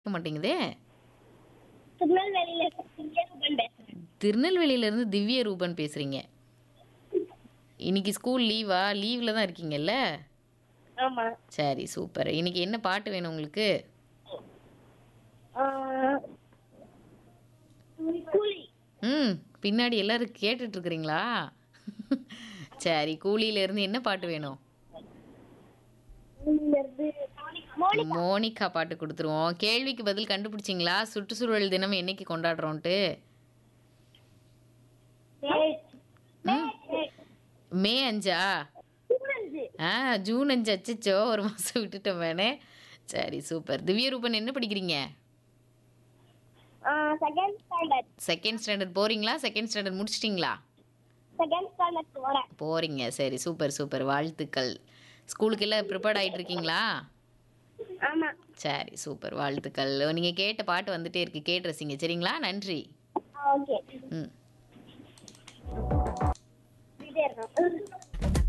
கேட்க மாட்டேங்குதே. திருநெல்வேலியில திவ்யரூபன் பேசுறேன். திருநெல்வேலியிலேருந்து திவ்ய ரூபன் பேசுகிறீங்க. இன்னைக்கு ஸ்கூல் லீவா? லீவில் தான் இருக்கீங்கல்ல? ஆமா. சரி, சூப்பர். இன்னைக்கு என்ன பாட்டு வேணும் உங்களுக்கு? கூலி. ம். பின்னாடி எல்லாரும் கேட்டுட்டு இருக்கிறீங்களா? சரி, கூலியிலேருந்து என்ன பாட்டு வேணும்? மோனிகா. மோனிகா பாட்டு கொடுத்துருவோம். கேள்விக்கு பதில் கண்டுபிடிச்சிங்களா? சுற்றுச்சூழல் தினம் என்னைக்கு கொண்டாடுறோன்ட்டு? ம். மே 5ஆ? ஜூன் 5. அச்சச்சோ, ஒரு மாதம் விட்டுட்டோம் வேணே. சரி, சூப்பர். திவ்யரூபன் என்ன படிக்கிறீங்க? Second standard. செகண்ட் ஸ்டாண்டர்ட் போறீங்களா? Second standard முடிச்சிட்டிங்களா? செகண்ட் ஸ்டாண்டர்ட் போறேன். போறீங்க. சரி, சூப்பர் சூப்பர், வாழ்த்துக்கள். ஸ்கூலுக்கு எல்லாம் ப்ரிப்பேர்ட் ஆகிட்டு இருக்கீங்களா? ஆமா. சரி, சூப்பர், வாழ்த்துக்கள். நீங்கள் கேட்ட பாட்டு வந்துட்டே இருக்கு, கேட்டு ரசிங்க. சரிங்களா? நன்றி. ஓகே. ம். இதே இருக்கும்.